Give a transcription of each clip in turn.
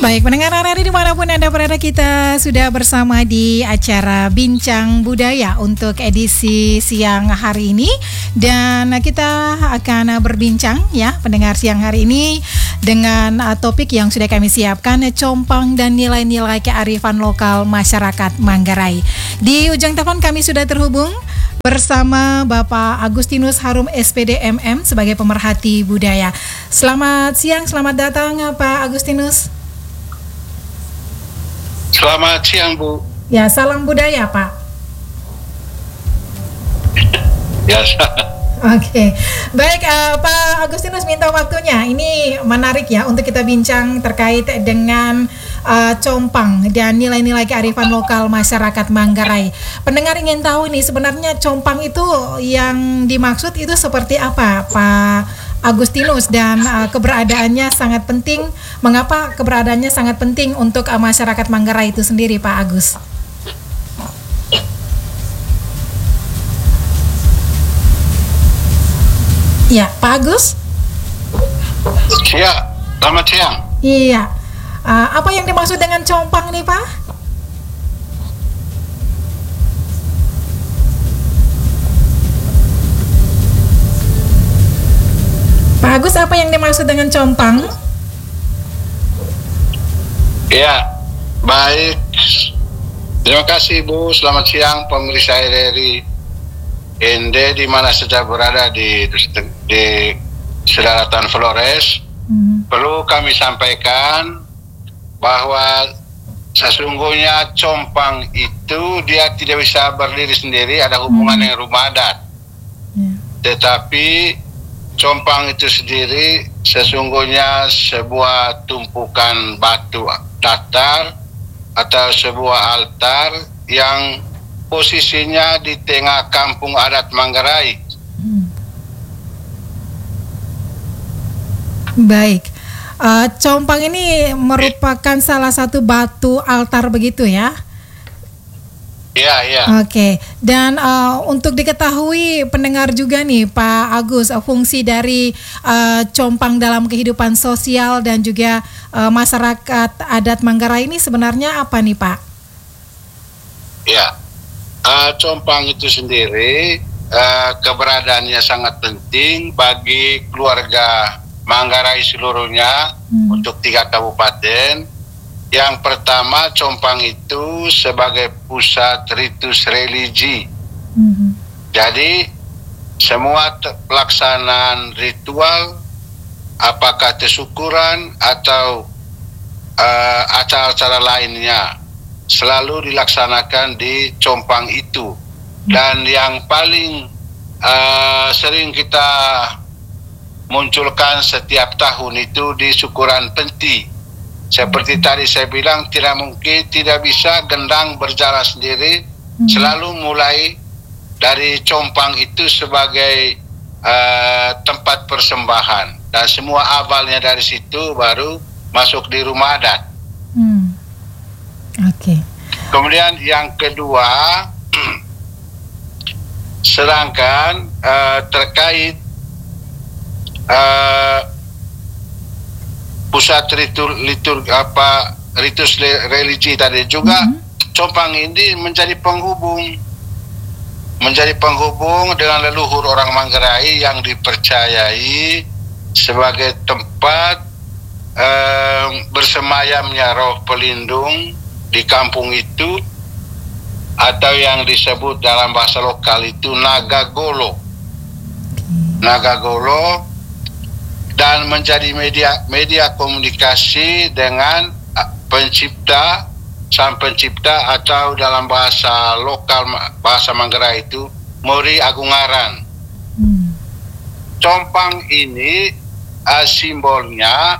Baik, pendengar RRI dimanapun Anda berada, kita sudah bersama di acara Bincang Budaya untuk edisi siang hari ini. Dan kita akan berbincang ya pendengar siang hari ini dengan topik yang sudah kami siapkan, compang dan nilai-nilai kearifan lokal masyarakat Manggarai. Di ujung telepon kami sudah terhubung bersama Bapak Agustinus Harum SPD MM sebagai pemerhati budaya. Selamat siang, selamat datang Pak Agustinus. Selamat siang, Bu. Ya, salam budaya, Pak. Ya. Oke. Baik, Pak Agustinus minta waktunya. Ini menarik ya untuk kita bincang terkait dengan compang dan nilai-nilai kearifan lokal masyarakat Manggarai. Pendengar ingin tahu nih, sebenarnya compang itu yang dimaksud itu seperti apa, Pak Agustinus, dan keberadaannya sangat penting. Mengapa keberadaannya sangat penting untuk masyarakat Manggarai itu sendiri, Pak Agus? Ya, Pak Agus? Ya, selamat siang. Iya. Apa yang dimaksud dengan compang nih, Pak? Pak Agus, apa yang dimaksud dengan compang? Ya, baik. Terima kasih, Bu. Selamat siang pemirsa RRI ND di mana saja berada di Selatan Flores. Perlu kami sampaikan bahwa sesungguhnya compang itu dia tidak bisa berdiri sendiri, ada hubungan dengan rumah adat. Tetapi compang itu sendiri sesungguhnya sebuah tumpukan batu datar atau sebuah altar yang posisinya di tengah kampung adat Manggarai. Baik, compang ini merupakan salah satu batu altar begitu ya? Iya. Oke, dan untuk diketahui pendengar juga nih Pak Agus, fungsi dari compang dalam kehidupan sosial dan juga masyarakat adat Manggarai ini sebenarnya apa nih Pak? Ya, compang itu sendiri keberadaannya sangat penting bagi keluarga Manggarai seluruhnya untuk 3 kabupaten. Yang pertama, compang itu sebagai pusat ritus religi. Jadi semua pelaksanaan ritual, apakah kesyukuran atau acara-acara lainnya, selalu dilaksanakan di compang itu. Dan yang paling sering kita munculkan setiap tahun itu di syukuran penti. Seperti tadi saya bilang, tidak bisa gendang berjalan sendiri, selalu mulai dari compang itu sebagai tempat persembahan, dan semua awalnya dari situ baru masuk di rumah adat. Oke. Kemudian yang kedua, sedangkan terkait pusat ritus religi tadi juga, compang ini menjadi penghubung dengan leluhur orang Manggarai yang dipercayai sebagai tempat bersemayamnya roh pelindung di kampung itu, atau yang disebut dalam bahasa lokal itu Nagagolo, dan menjadi media komunikasi dengan sang pencipta, atau dalam bahasa lokal, bahasa Manggarai itu Mori Agungaran. Compang ini simbolnya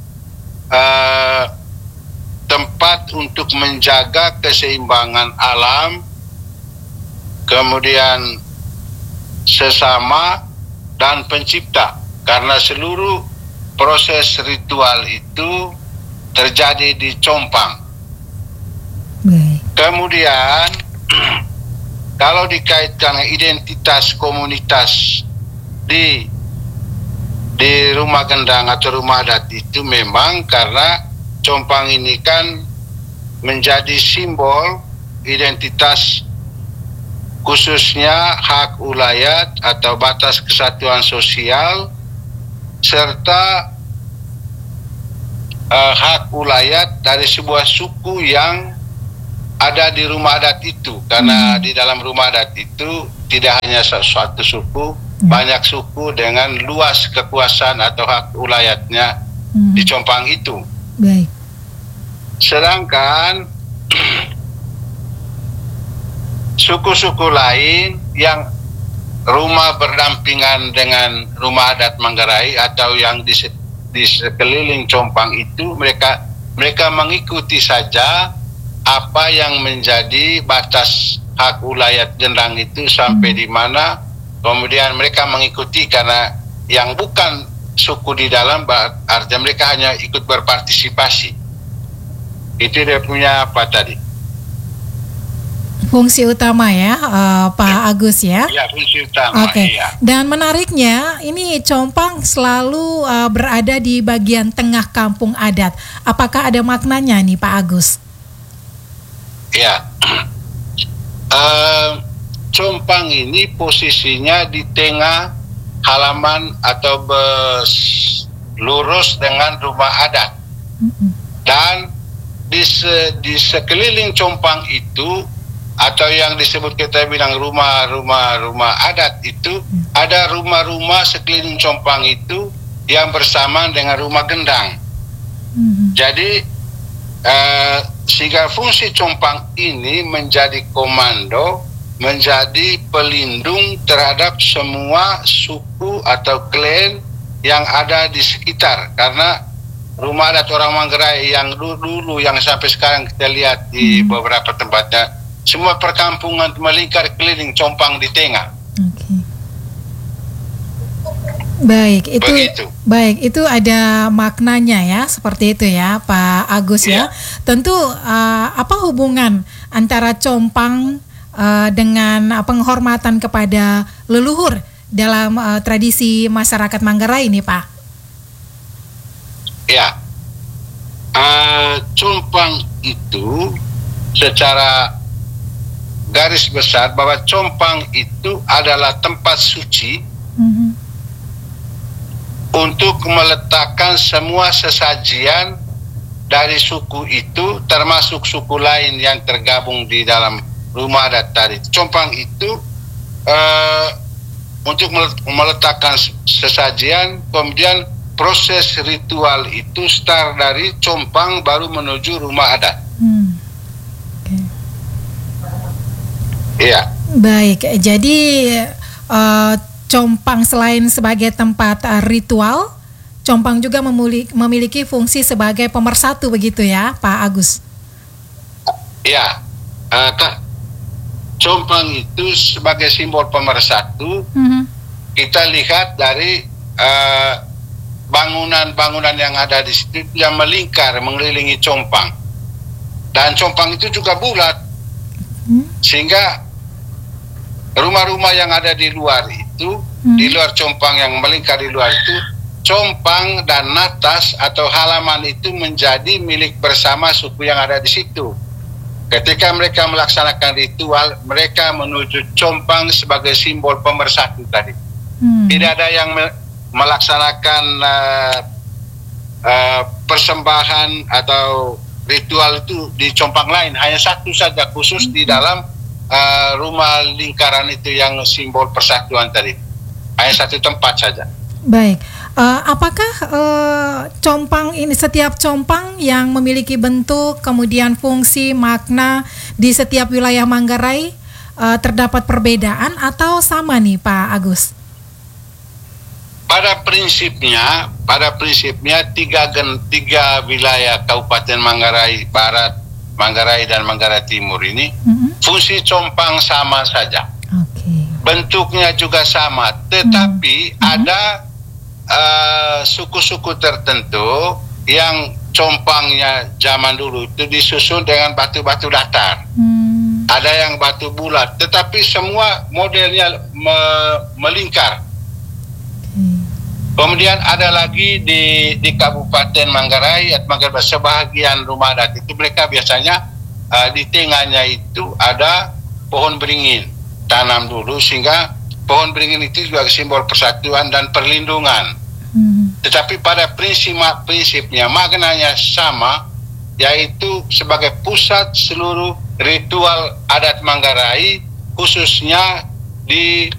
tempat untuk menjaga keseimbangan alam, kemudian sesama dan pencipta, karena seluruh proses ritual itu terjadi di compang. Kemudian kalau dikaitkan dengan identitas komunitas di rumah gendang atau rumah adat itu, memang karena compang ini kan menjadi simbol identitas, khususnya hak ulayat atau batas kesatuan sosial, serta hak ulayat dari sebuah suku yang ada di rumah adat itu. Karena di dalam rumah adat itu tidak hanya suatu suku, banyak suku dengan luas kekuasaan atau hak ulayatnya di compang itu. Baik. Sedangkan suku-suku lain yang rumah berdampingan dengan rumah adat Manggarai atau yang di sekeliling compang itu, mereka mengikuti saja apa yang menjadi batas hak ulayat Gendang itu sampai di mana, kemudian mereka mengikuti karena yang bukan suku di dalam, artinya mereka hanya ikut berpartisipasi. Itu dia punya apa tadi? Fungsi utama ya, Pak Agus ya. Ya, fungsi utama. Oke. Iya. Dan menariknya, ini compang selalu berada di bagian tengah kampung adat. Apakah ada maknanya nih, Pak Agus? Ya. Compang ini posisinya di tengah halaman atau lurus dengan rumah adat. Dan di sekeliling compang itu, atau yang disebut kita bilang rumah adat itu, ada rumah-rumah sekeliling compang itu yang bersamaan dengan rumah gendang. Jadi sehingga fungsi compang ini menjadi komando, menjadi pelindung terhadap semua suku atau klan yang ada di sekitar. Karena rumah adat orang Manggarai yang dulu yang sampai sekarang kita lihat di beberapa tempatnya, semua perkampungan melingkar keliling compang di tengah. Okay. Baik, itu ada maknanya ya, seperti itu ya, Pak Agus ya. Tentu apa hubungan antara compang dengan penghormatan kepada leluhur dalam tradisi masyarakat Manggarai ini, Pak? Ya, compang itu secara garis besar bahwa compang itu adalah tempat suci untuk meletakkan semua sesajian dari suku itu, termasuk suku lain yang tergabung di dalam rumah adat tadi. Compang itu untuk meletakkan sesajian, kemudian proses ritual itu start dari compang baru menuju rumah adat. Iya. Baik, jadi compang selain sebagai tempat ritual, compang juga memiliki fungsi sebagai pemersatu, begitu ya, Pak Agus? Iya, compang itu sebagai simbol pemersatu. Kita lihat dari bangunan-bangunan yang ada di situ yang melingkar mengelilingi compang, dan compang itu juga bulat, sehingga rumah-rumah yang ada di luar itu, di luar compang yang melingkar di luar itu, compang dan natas atau halaman itu menjadi milik bersama suku yang ada di situ. Ketika mereka melaksanakan ritual, mereka menuju compang sebagai simbol pemersatu tadi. Tidak ada yang melaksanakan persembahan atau ritual itu di compang lain, hanya satu saja khusus di dalam rumah lingkaran itu yang simbol persatuan tadi, hanya satu tempat saja. Baik, apakah compang ini, setiap compang yang memiliki bentuk, kemudian fungsi, makna di setiap wilayah Manggarai terdapat perbedaan atau sama nih, Pak Agus? Pada prinsipnya tiga wilayah Kabupaten Manggarai Barat, Manggarai dan Manggarai Timur ini fungsi compang sama saja. Bentuknya juga sama, tetapi ada suku-suku tertentu yang compangnya zaman dulu itu disusun dengan batu-batu datar. Ada yang batu bulat, tetapi semua modelnya melingkar. Kemudian ada lagi di Kabupaten Manggarai, sebahagian rumah adat itu mereka biasanya di tengahnya itu ada pohon beringin, tanam dulu sehingga pohon beringin itu juga simbol persatuan dan perlindungan. Tetapi pada prinsipnya maknanya sama, yaitu sebagai pusat seluruh ritual adat Manggarai, khususnya di